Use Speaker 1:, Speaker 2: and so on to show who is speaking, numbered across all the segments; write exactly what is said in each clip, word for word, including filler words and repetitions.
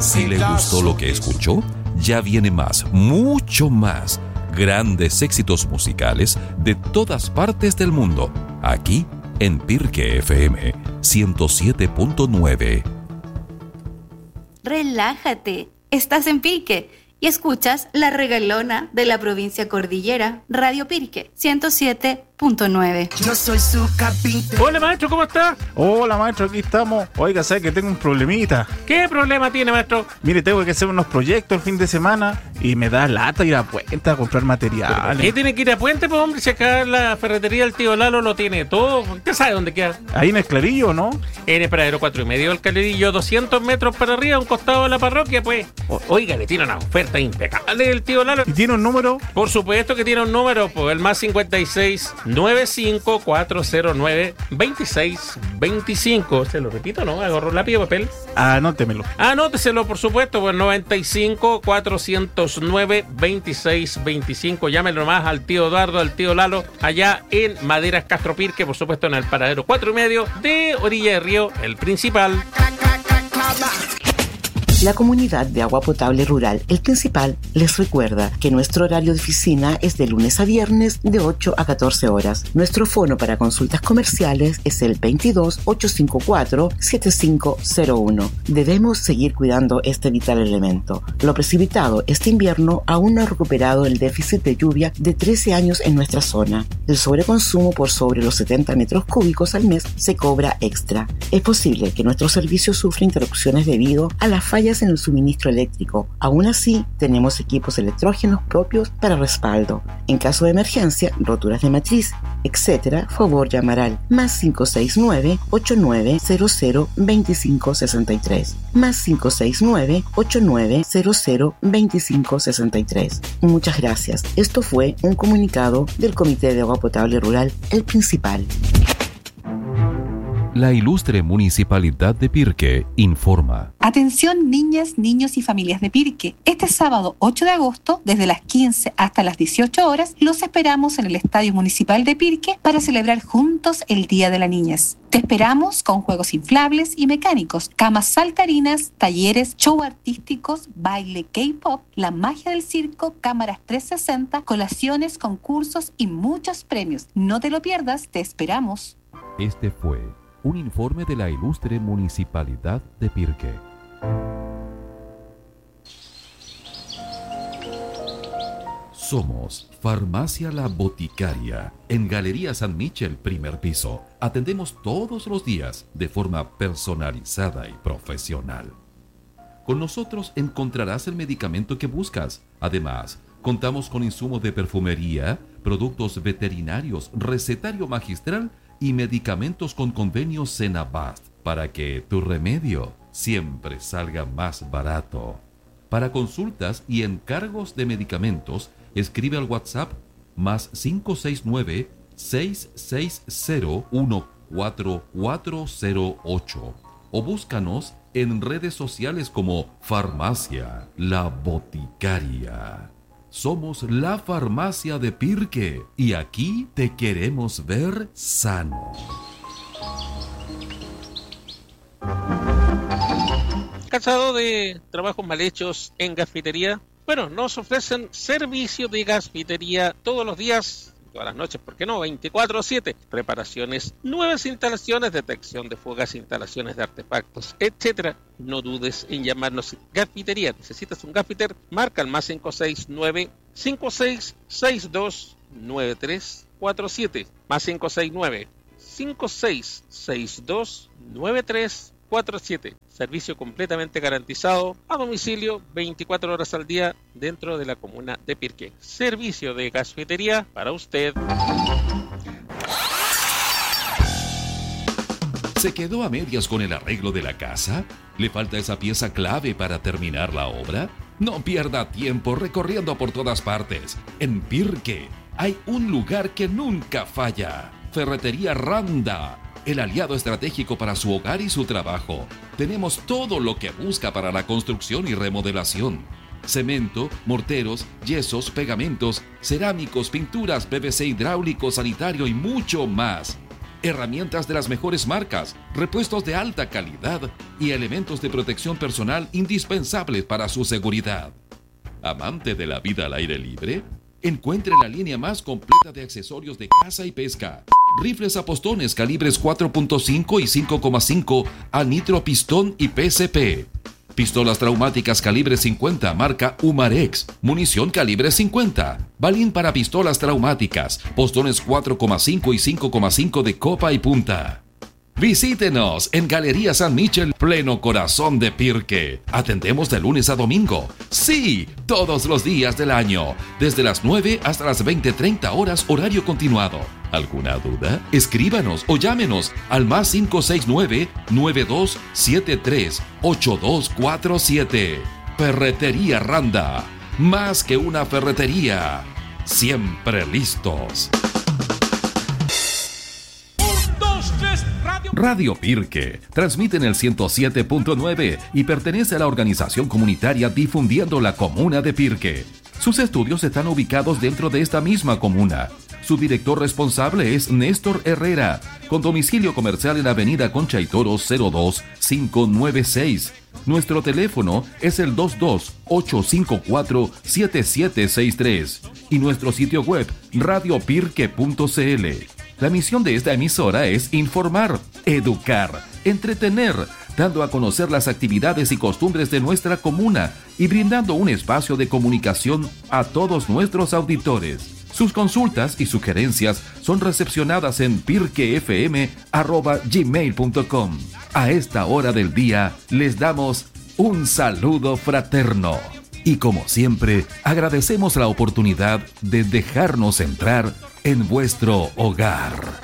Speaker 1: Si le gustó lo que escuchó, ya viene más, mucho más. Grandes éxitos musicales de todas partes del mundo, aquí en Pirque F M ciento siete punto nueve.
Speaker 2: Relájate, estás en Pirque y escuchas La Regalona de la provincia Cordillera, Radio Pirque ciento siete punto nueve.
Speaker 3: Yo soy su capitán.
Speaker 4: Hola maestro, ¿cómo está?
Speaker 5: Hola maestro, aquí estamos. Oiga, ¿sabe que tengo un problemita?
Speaker 4: ¿Qué problema tiene, maestro?
Speaker 5: Mire, tengo que hacer unos proyectos el fin de semana y me da lata ir a Puente a comprar materiales.
Speaker 4: ¿Qué tiene que ir a Puente, pues hombre? Si acá la ferretería del tío Lalo lo tiene todo. ¿Usted sabe dónde queda?
Speaker 5: Ahí en el Clarillo, ¿no?
Speaker 4: En el Paradero cuatro y medio del Clarillo, doscientos metros para arriba, a un costado de la parroquia, pues. O, oiga, le tiene una oferta impecable del tío Lalo.
Speaker 5: ¿Y tiene un número?
Speaker 4: Por supuesto que tiene un número, pues el más cincuenta y seis, noventa y cinco, cuatrocientos nueve, veintiséis veinticinco. ¿Se lo repito, no? ¿Agarró lápiz o papel?
Speaker 5: Anótemelo.
Speaker 4: Anóteselo, por supuesto, pues noventa y cinco, cuatrocientos nueve, veintiséis veinticinco. Llámelo nomás al tío Eduardo, al tío Lalo, allá en Maderas Castro Pirque, por supuesto en el Paradero cuatro y medio de Orilla de Río, el principal.
Speaker 6: La Comunidad de Agua Potable Rural El Principal les recuerda que nuestro horario de oficina es de lunes a viernes de ocho a catorce horas. Nuestro fono para consultas comerciales es el veintidós, ochocientos cincuenta y cuatro, setenta y cinco cero uno. Debemos seguir cuidando este vital elemento. Lo precipitado este invierno aún no ha recuperado el déficit de lluvia de trece años en nuestra zona. El sobreconsumo por sobre los setenta metros cúbicos al mes se cobra extra. Es posible que nuestro servicio sufra interrupciones debido a las fallas en el suministro eléctrico. Aún así, tenemos equipos electrógenos propios para respaldo. En caso de emergencia, roturas de matriz, etcétera, favor llamar al más cinco seis nueve, ocho nueve cero cero, dos cinco seis tres. Más cinco seis nueve, ocho nueve cero cero, dos cinco seis tres. Muchas gracias. Esto fue un comunicado del Comité de Agua Potable Rural El Principal.
Speaker 1: La ilustre Municipalidad de Pirque informa.
Speaker 7: Atención niñas, niños y familias de Pirque. Este sábado ocho de agosto, desde las quince hasta las dieciocho horas, los esperamos en el Estadio Municipal de Pirque para celebrar juntos el Día de la Niñez. Te esperamos con juegos inflables y mecánicos, camas saltarinas, talleres, show artísticos, baile K-pop, la magia del circo, cámaras trescientos sesenta, colaciones, concursos y muchos premios. No te lo pierdas, te esperamos.
Speaker 1: Este fue un informe de la ilustre Municipalidad de Pirque. Somos Farmacia La Boticaria, en Galería San Michel, primer piso. Atendemos todos los días de forma personalizada y profesional. Con nosotros encontrarás el medicamento que buscas. Además, contamos con insumos de perfumería, productos veterinarios, recetario magistral y medicamentos con convenio Senabast para que tu remedio siempre salga más barato. Para consultas y encargos de medicamentos, escribe al WhatsApp más cinco seis nueve, seis seis cero, uno cuatro cuatro cero ocho o búscanos en redes sociales como Farmacia La Boticaria. Somos la farmacia de Pirque y aquí te queremos ver sano.
Speaker 4: ¿Cansado de trabajos mal hechos en gasfitería? Bueno, nos ofrecen servicio de gasfitería todos los días, todas las noches, ¿por qué no? veinticuatro siete. Reparaciones, nuevas instalaciones, detección de fugas, instalaciones de artefactos, etcétera. No dudes en llamarnos. Gasfitería. ¿Necesitas un gasfiter? Marca el más cinco seis nueve, cinco seis seis dos, nueve tres cuatro siete. Más cinco seis nueve, cinco seis seis dos, nueve tres cuatro siete. Servicio completamente garantizado a domicilio veinticuatro horas al día dentro de la comuna de Pirque. Servicio de gasfitería para usted.
Speaker 1: ¿Se quedó a medias con el arreglo de la casa? ¿Le falta esa pieza clave para terminar la obra? No pierda tiempo recorriendo por todas partes. En Pirque hay un lugar que nunca falla. Ferretería Randa, el aliado estratégico para su hogar y su trabajo. Tenemos todo lo que busca para la construcción y remodelación. Cemento, morteros, yesos, pegamentos, cerámicos, pinturas, P V C hidráulico, sanitario y mucho más. herramientas de las mejores marcas, repuestos de alta calidad y elementos de protección personal indispensables para su seguridad. ¿Amante de la vida al aire libre? Encuentre la línea más completa de accesorios de caza y pesca. Rifles a postones calibres cuatro punto cinco y cinco coma cinco a nitro pistón y P C P. Pistolas traumáticas calibre cincuenta marca Umarex. Munición calibre cincuenta. Balín para pistolas traumáticas. Postones cuatro coma cinco y cinco coma cinco de copa y punta. Visítenos en Galería San Michel, pleno corazón de Pirque. Atendemos de lunes a domingo. Sí, todos los días del año. Desde las nueve hasta las veinte treinta horas horario continuado. ¿Alguna duda? Escríbanos o llámenos al más cinco seis nueve, nueve dos siete tres, ocho dos cuatro siete. Ferretería Randa. Más que una ferretería. Siempre listos. Radio Pirque transmite en el ciento siete punto nueve y pertenece a la organización comunitaria Difundiendo la Comuna de Pirque. Sus estudios están ubicados dentro de esta misma comuna. Su director responsable es Néstor Herrera, con domicilio comercial en Avenida Concha y Toro cero dos cinco nueve seis. Nuestro teléfono es el dos dos ocho cinco cuatro siete siete seis tres y nuestro sitio web radio pirque punto c l. La misión de esta emisora es informar, educar, entretener, dando a conocer las actividades y costumbres de nuestra comuna y brindando un espacio de comunicación a todos nuestros auditores. Sus consultas y sugerencias son recepcionadas en pirquefm arroba gmail punto com. A esta hora del día les damos un saludo fraterno. Y como siempre, agradecemos la oportunidad de dejarnos entrar en vuestro hogar.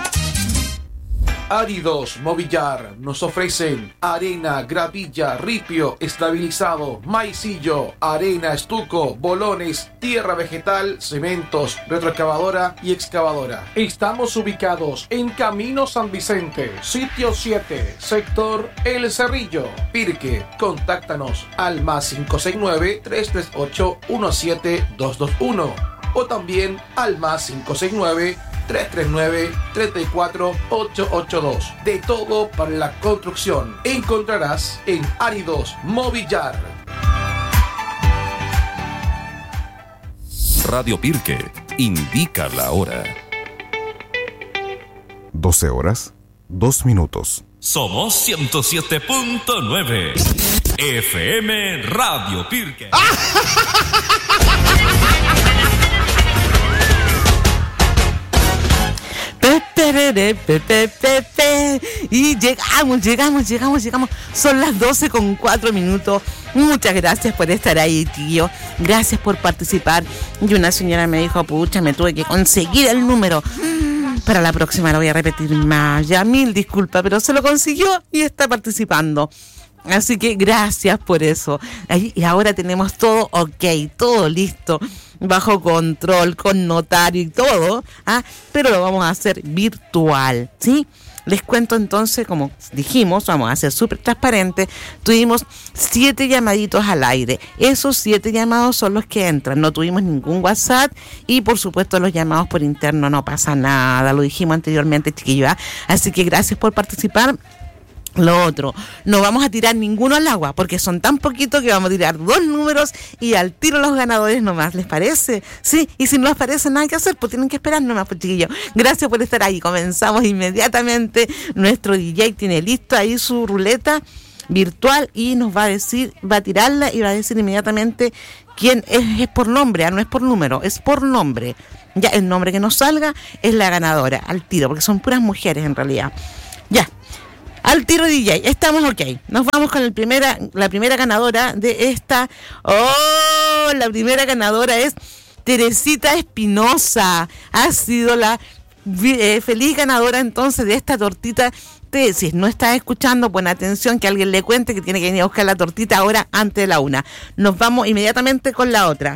Speaker 8: Áridos Movillar nos ofrecen arena, gravilla, ripio, estabilizado, maicillo, arena, estuco, bolones, tierra vegetal, cementos, retroexcavadora y excavadora. Estamos ubicados en Camino San Vicente, sitio siete, sector El Cerrillo, Pirque. Contáctanos al más cinco seis nueve, tres tres ocho, uno siete dos dos uno o también al más cinco seis nueve, tres tres nueve, tres cuatro ocho ocho dos. De todo para la construcción encontrarás en Áridos Movillar.
Speaker 1: Radio Pirque indica la hora.
Speaker 9: doce horas, dos minutos.
Speaker 10: Somos ciento siete punto nueve F M Radio Pirque.
Speaker 11: Pe, pe, pe, pe, pe. Y llegamos, llegamos, llegamos, llegamos. Son las doce con cuatro minutos. Muchas gracias por estar ahí, tío. Gracias por participar. Y una señora me dijo, pucha, me tuve que conseguir el número. Para la próxima lo voy a repetir más. Ya, mil disculpas, pero se lo consiguió y está participando. Así que gracias por eso. Y ahora tenemos todo ok, todo listo, bajo control, con notario y todo, ¿ah? Pero lo vamos a hacer virtual, ¿sí? Les cuento entonces, como dijimos, vamos a ser súper transparentes. Tuvimos siete llamaditos al aire. Esos siete llamados son los que entran. No tuvimos ningún WhatsApp y, por supuesto, los llamados por interno no pasa nada. Lo dijimos anteriormente, chiquillos, ¿ah? Así que gracias por participar. Lo otro, no vamos a tirar ninguno al agua porque son tan poquitos que vamos a tirar dos números y al tiro los ganadores nomás, ¿les parece? Sí, y si no les parece nada que hacer, pues tienen que esperar nomás, pues, chiquillos. Gracias por estar ahí. Comenzamos inmediatamente. Nuestro D J tiene listo ahí su ruleta virtual y nos va a decir, va a tirarla y va a decir inmediatamente quién es, es por nombre, ¿eh? No es por número, es por nombre. Ya, el nombre que nos salga es la ganadora, al tiro, porque son puras mujeres en realidad. Ya. Al tiro D J, estamos ok. Nos vamos con el primera, la primera ganadora de esta. ¡Oh! La primera ganadora es Teresita Espinosa. Ha sido la eh, feliz ganadora entonces de esta tortita. Te, si no estás escuchando, pon atención que alguien le cuente que tiene que venir a buscar la tortita ahora antes de la una. Nos vamos inmediatamente con la otra.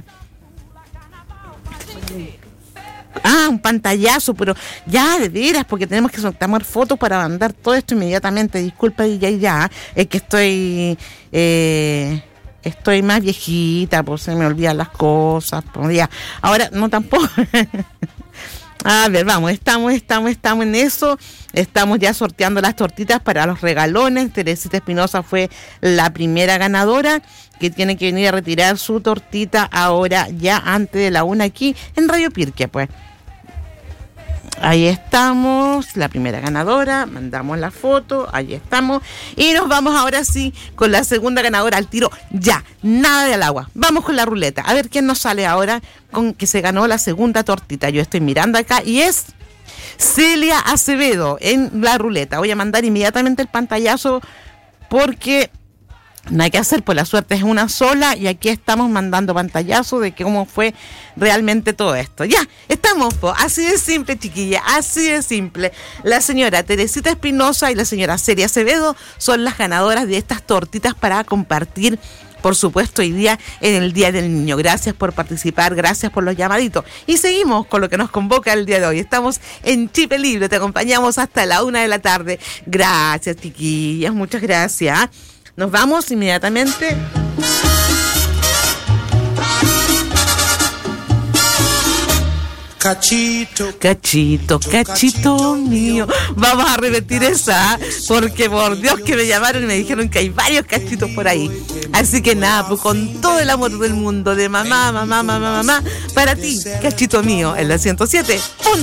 Speaker 11: Ah, un pantallazo, pero ya, de veras, porque tenemos que tomar fotos para mandar todo esto inmediatamente. Disculpa, ya, ya, es que estoy, eh, estoy más viejita, pues se me olvidan las cosas, pues ya. Ahora, no tampoco, A ver, vamos, estamos, estamos, estamos en eso. Estamos ya sorteando las tortitas para los regalones. Teresita Espinosa fue la primera ganadora que tiene que venir a retirar su tortita ahora, ya antes de la una aquí en Radio Pirque, pues. Ahí estamos, la primera ganadora, mandamos la foto, ahí estamos. Y nos vamos ahora sí con la segunda ganadora al tiro, ya, nada del agua. Vamos con la ruleta, a ver quién nos sale ahora con que se ganó la segunda tortita. Yo estoy mirando acá y es Celia Acevedo en la ruleta. Voy a mandar inmediatamente el pantallazo porque no hay que hacer, pues la suerte es una sola y aquí estamos mandando pantallazo de que cómo fue realmente todo esto. Ya, estamos, pues, así de simple, chiquilla, así de simple. La señora Teresita Espinosa y la señora Celia Acevedo son las ganadoras de estas tortitas para compartir, por supuesto, hoy día en el Día del Niño. Gracias por participar, gracias por los llamaditos. Y seguimos con lo que nos convoca el día de hoy. Estamos en Chip Libre, te acompañamos hasta la una de la tarde. Gracias, chiquillas, muchas gracias. Nos vamos inmediatamente.
Speaker 3: Cachito,
Speaker 11: cachito, cachito mío. Vamos a repetir esa, porque por Dios que me llamaron y me dijeron que hay varios cachitos por ahí. Así que nada, pues con todo el amor del mundo, de mamá, mamá, mamá, mamá, para ti, cachito mío, en la ciento siete punto